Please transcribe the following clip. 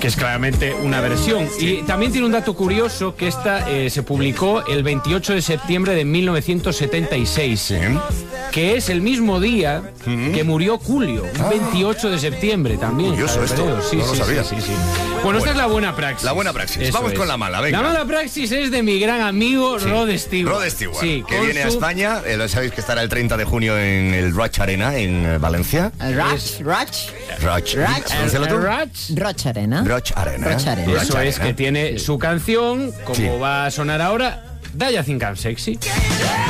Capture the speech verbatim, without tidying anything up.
que es claramente una versión. Y también tiene un dato curioso, que esta eh, se publicó el veintiocho de septiembre de mil novecientos setenta y seis, ¿sí? Que es el mismo día uh-huh. que murió Julio, un veintiocho de septiembre también. Curioso esto, sí, no sí, lo sabía. Sí, sí, sí. Bueno, bueno, esta es la buena praxis. La buena praxis. Eso Vamos es. con la mala, venga. La mala praxis es de mi gran amigo sí. Rod Stewart. Rod Stewart, sí, que viene su... a España. Eh, sabéis que estará el treinta de junio en el Roch Arena, en eh, Valencia. Roch, Roch. Roch. Roch Arena. Roch Arena. Roch Arena. Eso Roch es, Arena. que tiene su canción, como sí. va a sonar ahora, Daya Think I'm Sexy.